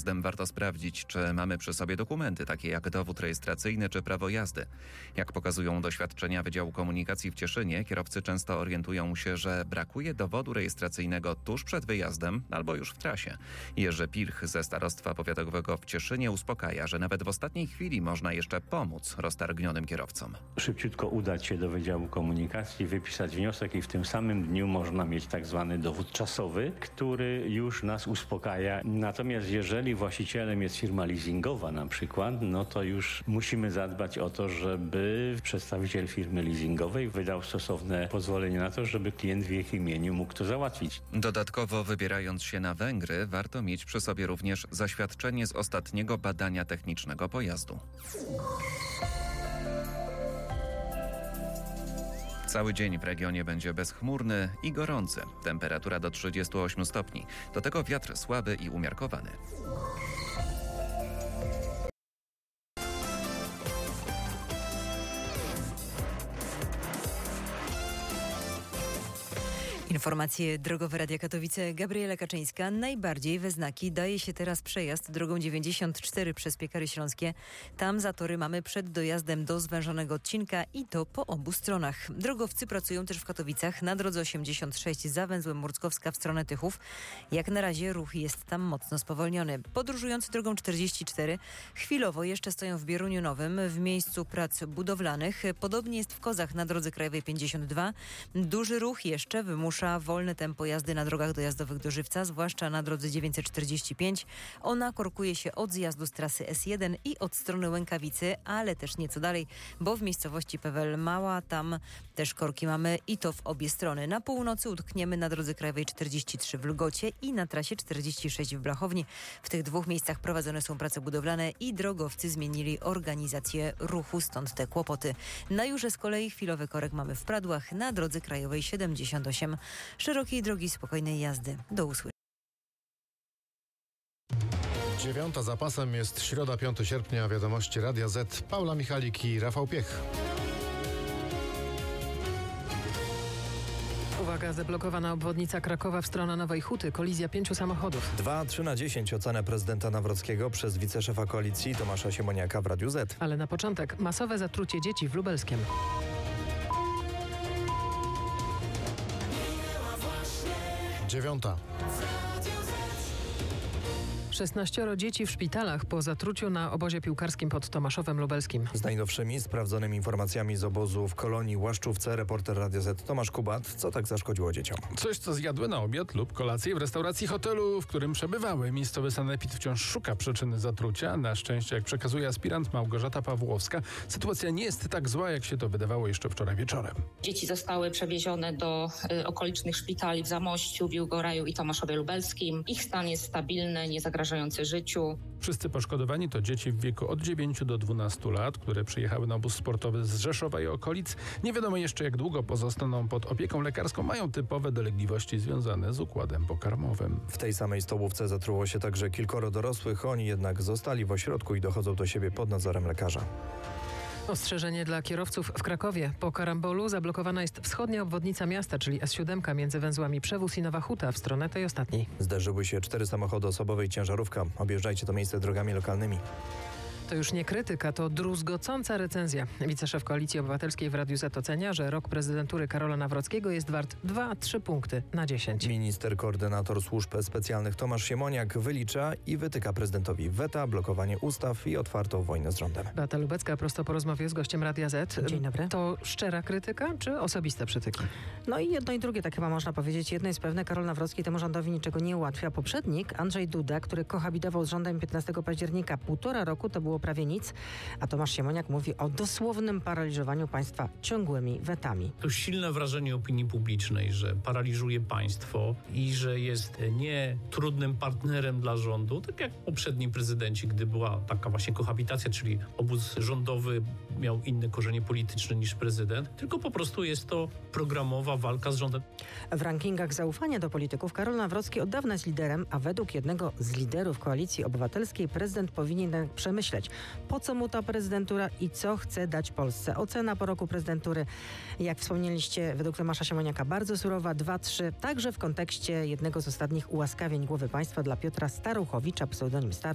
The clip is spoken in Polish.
wyjazdem warto sprawdzić, czy mamy przy sobie dokumenty, takie jak dowód rejestracyjny czy prawo jazdy. Jak pokazują doświadczenia Wydziału Komunikacji w Cieszynie, kierowcy często orientują się, że brakuje dowodu rejestracyjnego tuż przed wyjazdem albo już w trasie. Jerzy Pilch ze Starostwa Powiatowego w Cieszynie uspokaja, że nawet w ostatniej chwili można jeszcze pomóc roztargnionym kierowcom. Szybciutko udać się do Wydziału Komunikacji, wypisać wniosek i w tym samym dniu można mieć tak zwany dowód czasowy, który już nas uspokaja. Natomiast jeżeli właścicielem jest firma leasingowa na przykład, no to już musimy zadbać o to, żeby przedstawiciel firmy leasingowej wydał stosowne pozwolenie na to, żeby klient w ich imieniu mógł to załatwić. Dodatkowo wybierając się na Węgry, warto mieć przy sobie również zaświadczenie z ostatniego badania technicznego pojazdu. Cały dzień w regionie będzie bezchmurny i gorący. Temperatura do 38 stopni. Do tego wiatr słaby i umiarkowany. Informacje drogowe Radia Katowice. Gabriela Kaczyńska. Najbardziej we znaki daje się teraz przejazd drogą 94 przez Piekary Śląskie. Tam zatory mamy przed dojazdem do zwężonego odcinka i to po obu stronach. Drogowcy pracują też w Katowicach na drodze 86 za węzłem Murckowska w stronę Tychów. Jak na razie ruch jest tam mocno spowolniony. Podróżujący drogą 44 chwilowo jeszcze stoją w Bieruniu Nowym w miejscu prac budowlanych. Podobnie jest w Kozach na drodze krajowej 52. Duży ruch jeszcze wymusza wolne tempo jazdy na drogach dojazdowych do Żywca, zwłaszcza na drodze 945. Ona korkuje się od zjazdu z trasy S1 i od strony Łękawicy, ale też nieco dalej, bo w miejscowości Pewel Mała tam też korki mamy i to w obie strony. Na północy utkniemy na drodze krajowej 43 w Lgocie i na trasie 46 w Blachowni. W tych dwóch miejscach prowadzone są prace budowlane i drogowcy zmienili organizację ruchu, stąd te kłopoty. Na Jurze z kolei chwilowy korek mamy w Pradłach na drodze krajowej 78. Szerokiej drogi spokojnej jazdy. Do usłyszenia. 9 za pasem jest środa, 5 sierpnia. Wiadomości Radia Z. Paula Michalik i Rafał Piech. Uwaga, zablokowana obwodnica Krakowa w stronę Nowej Huty. Kolizja 5 samochodów. 2,3 na 10 ocenę prezydenta Nawrockiego przez wiceszefa koalicji Tomasza Siemoniaka w Radiu Z. Ale na początek masowe zatrucie dzieci w Lubelskiem. 9. 16 dzieci w szpitalach po zatruciu na obozie piłkarskim pod Tomaszowem Lubelskim. Z najnowszymi, sprawdzonymi informacjami z obozu w Kolonii Łaszczówce reporter Radia Z Tomasz Kubat. Co tak zaszkodziło dzieciom? Coś, co zjadły na obiad lub kolację w restauracji hotelu, w którym przebywały. Miejscowy sanepid wciąż szuka przyczyny zatrucia. Na szczęście, jak przekazuje aspirant Małgorzata Pawłowska, sytuacja nie jest tak zła, jak się to wydawało jeszcze wczoraj wieczorem. Dzieci zostały przewiezione do okolicznych szpitali w Zamościu, Biłgoraju i Tomaszowie Lubelskim. Ich stan jest stabilny, nie zagrażający życiu. Wszyscy poszkodowani to dzieci w wieku od 9 do 12 lat, które przyjechały na obóz sportowy z Rzeszowa i okolic. Nie wiadomo jeszcze, jak długo pozostaną pod opieką lekarską. Mają typowe dolegliwości związane z układem pokarmowym. W tej samej stołówce zatruło się także kilkoro dorosłych. Oni jednak zostali w ośrodku i dochodzą do siebie pod nadzorem lekarza. Ostrzeżenie dla kierowców w Krakowie. Po karambolu zablokowana jest wschodnia obwodnica miasta, czyli S7 między węzłami Przewóz i Nowa Huta w stronę tej ostatniej. Zderzyły się 4 samochody osobowe i ciężarówka. Objeżdżajcie to miejsce drogami lokalnymi. To już nie krytyka, to druzgocąca recenzja. Wiceszef Koalicji Obywatelskiej w Radiu Z ocenia, że rok prezydentury Karola Nawrockiego jest wart 2-3 punkty na 10. Minister koordynator służb specjalnych Tomasz Siemoniak wylicza i wytyka prezydentowi weta, blokowanie ustaw i otwartą wojnę z rządem. Beata Lubecka prosto po rozmowie z gościem Radia Z. Dzień dobry. To szczera krytyka czy osobiste przytyki? No i jedno i drugie, tak chyba można powiedzieć. Jedno jest pewne, Karol Nawrocki temu rządowi niczego nie ułatwia. Poprzednik, Andrzej Duda, który kohabitował z rządem 15 października, 1,5 roku to było prawie nic, a Tomasz Siemoniak mówi o dosłownym paraliżowaniu państwa ciągłymi wetami. To silne wrażenie opinii publicznej, że paraliżuje państwo i że jest nie trudnym partnerem dla rządu, tak jak poprzedni prezydenci, gdy była taka właśnie kohabitacja, czyli obóz rządowy miał inne korzenie polityczne niż prezydent, tylko po prostu jest to programowa walka z rządem. W rankingach zaufania do polityków Karol Nawrocki od dawna jest liderem, a według jednego z liderów Koalicji Obywatelskiej prezydent powinien przemyśleć, po co mu ta prezydentura i co chce dać Polsce. Ocena po roku prezydentury, jak wspomnieliście, według Tomasza Siemoniaka bardzo surowa, 2-3, także w kontekście jednego z ostatnich ułaskawień głowy państwa dla Piotra Staruchowicza, pseudonim Staruch.